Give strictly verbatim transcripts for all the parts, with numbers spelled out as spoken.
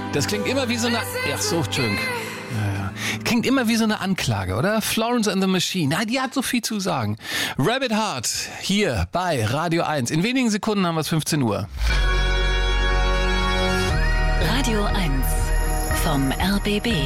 Das klingt immer wie so eine... Ach so, Entschuldigung. Ja, ja. Klingt immer wie so eine Anklage, oder? Florence and the Machine. Na, die hat so viel zu sagen. Rabbit Heart, hier bei Radio eins. In wenigen Sekunden haben wir es fünfzehn Uhr. Radio eins vom R B B.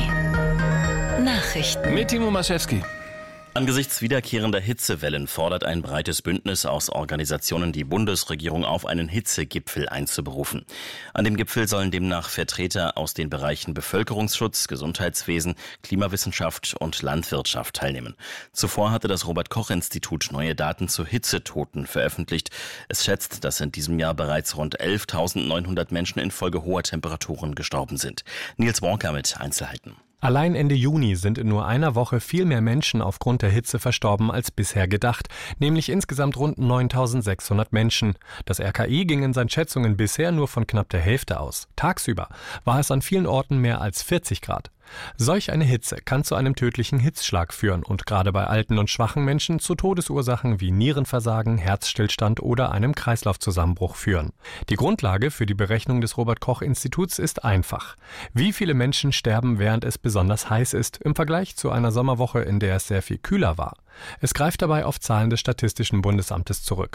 Nachrichten. Mit Timo Maschewski. Angesichts wiederkehrender Hitzewellen fordert ein breites Bündnis aus Organisationen die Bundesregierung auf, einen Hitzegipfel einzuberufen. An dem Gipfel sollen demnach Vertreter aus den Bereichen Bevölkerungsschutz, Gesundheitswesen, Klimawissenschaft und Landwirtschaft teilnehmen. Zuvor hatte das Robert-Koch-Institut neue Daten zu Hitzetoten veröffentlicht. Es schätzt, dass in diesem Jahr bereits rund elftausendneunhundert Menschen infolge hoher Temperaturen gestorben sind. Nils Walker mit Einzelheiten. Allein Ende Juni sind in nur einer Woche viel mehr Menschen aufgrund der Hitze verstorben als bisher gedacht, nämlich insgesamt rund neuntausendsechshundert Menschen. Das R K I ging in seinen Schätzungen bisher nur von knapp der Hälfte aus. Tagsüber war es an vielen Orten mehr als vierzig Grad. Solch eine Hitze kann zu einem tödlichen Hitzschlag führen und gerade bei alten und schwachen Menschen zu Todesursachen wie Nierenversagen, Herzstillstand oder einem Kreislaufzusammenbruch führen. Die Grundlage für die Berechnung des Robert-Koch-Instituts ist einfach. Wie viele Menschen sterben, während es besonders heiß ist, im Vergleich zu einer Sommerwoche, in der es sehr viel kühler war? Es greift dabei auf Zahlen des Statistischen Bundesamtes zurück.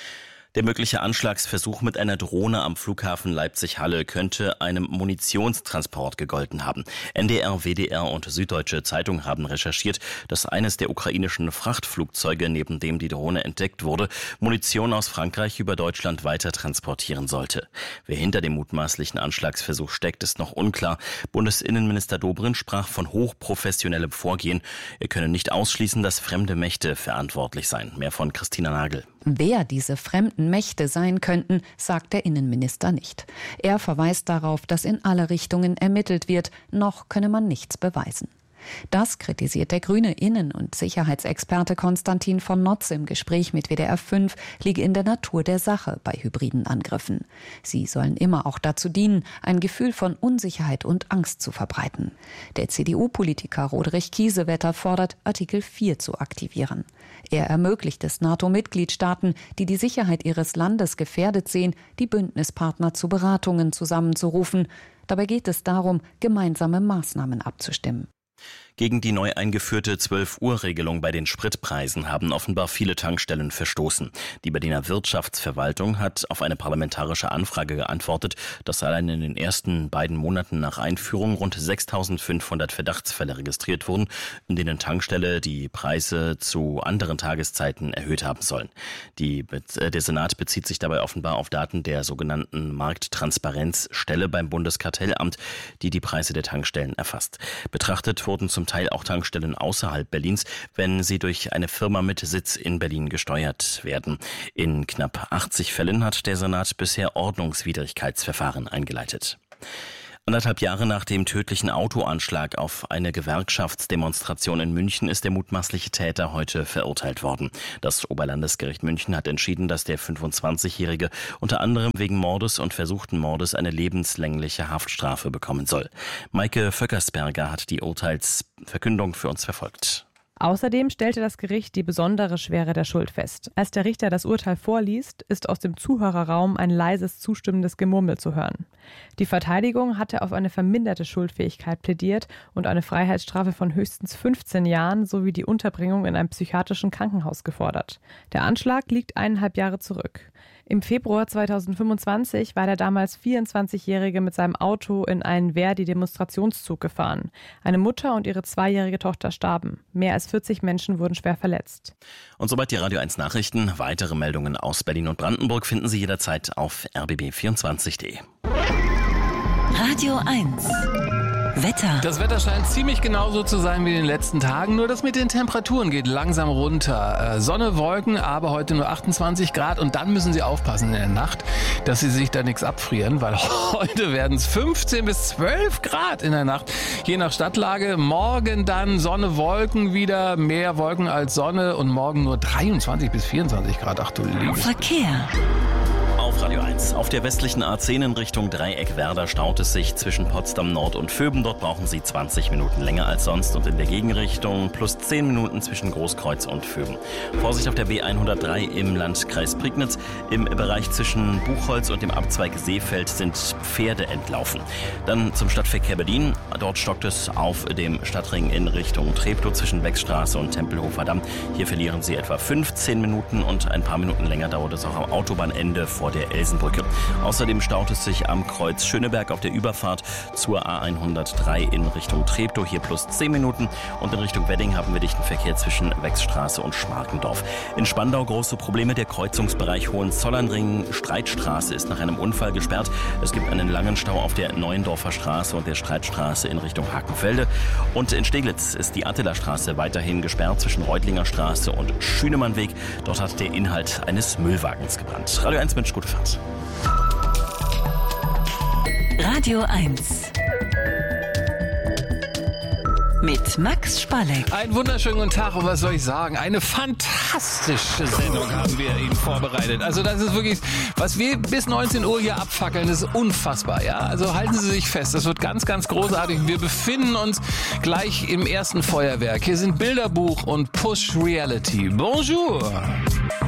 Der mögliche Anschlagsversuch mit einer Drohne am Flughafen Leipzig-Halle könnte einem Munitionstransport gegolten haben. N D R, W D R und Süddeutsche Zeitung haben recherchiert, dass eines der ukrainischen Frachtflugzeuge, neben dem die Drohne entdeckt wurde, Munition aus Frankreich über Deutschland weiter transportieren sollte. Wer hinter dem mutmaßlichen Anschlagsversuch steckt, ist noch unklar. Bundesinnenminister Dobrindt sprach von hochprofessionellem Vorgehen. Er könne nicht ausschließen, dass fremde Mächte verantwortlich seien. Mehr von Christina Nagel. Wer diese fremden Mächte sein könnten, sagt der Innenminister nicht. Er verweist darauf, dass in alle Richtungen ermittelt wird, noch könne man nichts beweisen. Das kritisiert der grüne Innen- und Sicherheitsexperte Konstantin von Notz im Gespräch mit W D R fünf, liege in der Natur der Sache bei hybriden Angriffen. Sie sollen immer auch dazu dienen, ein Gefühl von Unsicherheit und Angst zu verbreiten. Der C D U-Politiker Roderich Kiesewetter fordert, Artikel vier zu aktivieren. Er ermöglicht es NATO-Mitgliedstaaten, die die Sicherheit ihres Landes gefährdet sehen, die Bündnispartner zu Beratungen zusammenzurufen. Dabei geht es darum, gemeinsame Maßnahmen abzustimmen. Gegen die neu eingeführte zwölf-Uhr-Regelung bei den Spritpreisen haben offenbar viele Tankstellen verstoßen. Die Berliner Wirtschaftsverwaltung hat auf eine parlamentarische Anfrage geantwortet, dass allein in den ersten beiden Monaten nach Einführung rund sechstausendfünfhundert Verdachtsfälle registriert wurden, in denen Tankstelle die Preise zu anderen Tageszeiten erhöht haben sollen. Die, der Senat bezieht sich dabei offenbar auf Daten der sogenannten Markttransparenzstelle beim Bundeskartellamt, die die Preise der Tankstellen erfasst. Betrachtet wurden zum Teil auch Tankstellen außerhalb Berlins, wenn sie durch eine Firma mit Sitz in Berlin gesteuert werden. In knapp achtzig Fällen hat der Senat bisher Ordnungswidrigkeitsverfahren eingeleitet. Anderthalb Jahre nach dem tödlichen Autoanschlag auf eine Gewerkschaftsdemonstration in München ist der mutmaßliche Täter heute verurteilt worden. Das Oberlandesgericht München hat entschieden, dass der fünfundzwanzigjährige unter anderem wegen Mordes und versuchten Mordes eine lebenslängliche Haftstrafe bekommen soll. Maike Vöckersberger hat die Urteilsverkündung für uns verfolgt. Außerdem stellte das Gericht die besondere Schwere der Schuld fest. Als der Richter das Urteil vorliest, ist aus dem Zuhörerraum ein leises, zustimmendes Gemurmel zu hören. Die Verteidigung hatte auf eine verminderte Schuldfähigkeit plädiert und eine Freiheitsstrafe von höchstens fünfzehn Jahren sowie die Unterbringung in einem psychiatrischen Krankenhaus gefordert. Der Anschlag liegt eineinhalb Jahre zurück. Im Februar zweitausendfünfundzwanzig war der damals vierundzwanzigjährige mit seinem Auto in einen Verdi-Demonstrationszug gefahren. Eine Mutter und ihre zweijährige Tochter starben. Mehr als vierzig Menschen wurden schwer verletzt. Und soweit die Radio eins Nachrichten. Weitere Meldungen aus Berlin und Brandenburg finden Sie jederzeit auf r b b vierundzwanzig punkt d e. Radio eins. Wetter. Das Wetter scheint ziemlich genauso zu sein wie in den letzten Tagen, nur das mit den Temperaturen geht langsam runter. Äh, Sonne, Wolken, aber heute nur achtundzwanzig Grad und dann müssen Sie aufpassen in der Nacht, dass Sie sich da nichts abfrieren, weil heute werden es fünfzehn bis zwölf Grad in der Nacht, je nach Stadtlage. Morgen dann Sonne, Wolken wieder, mehr Wolken als Sonne und morgen nur dreiundzwanzig bis vierundzwanzig Grad. Ach du Liebe. Verkehr. Auf Radio eins. eins. Auf der westlichen A zehn in Richtung Dreieck-Werder staut es sich zwischen Potsdam Nord und Vöben. Dort brauchen Sie zwanzig Minuten länger als sonst und in der Gegenrichtung plus zehn Minuten zwischen Großkreuz und Vöben. Vorsicht auf der B hundertdrei im Landkreis Prignitz. Im Bereich zwischen Buchholz und dem Abzweig Seefeld sind Pferde entlaufen. Dann zum Stadtverkehr Berlin. Dort stockt es auf dem Stadtring in Richtung Treptow zwischen Wechstraße und Tempelhofer Damm. Hier verlieren Sie etwa fünfzehn Minuten und ein paar Minuten länger dauert es auch am Autobahnende vor der Elsenbrücke. Außerdem staut es sich am Kreuz Schöneberg auf der Überfahrt zur A hundertdrei in Richtung Treptow. Hier plus zehn Minuten und in Richtung Wedding haben wir dichten Verkehr zwischen Wechstraße und Schmarkendorf. In Spandau große Probleme. Der Kreuzungsbereich Hohenzollernring Streitstraße ist nach einem Unfall gesperrt. Es gibt einen langen Stau auf der Neuendorfer Straße und der Streitstraße in Richtung Hakenfelde. Und in Steglitz ist die Attilastraße weiterhin gesperrt zwischen Reutlinger Straße und Schünemannweg. Dort hat der Inhalt eines Müllwagens gebrannt. Radio eins Mensch, gute Fahrt. Radio eins. Mit Max Spalleck. Einen wunderschönen guten Tag und was soll ich sagen? Eine fantastische Sendung haben wir Ihnen vorbereitet. Also das ist wirklich, was wir bis neunzehn Uhr hier abfackeln, das ist unfassbar. Ja? Also halten Sie sich fest, das wird ganz, ganz großartig. Wir befinden uns gleich im ersten Feuerwerk. Hier sind Bilderbuch und Push Reality. Bonjour!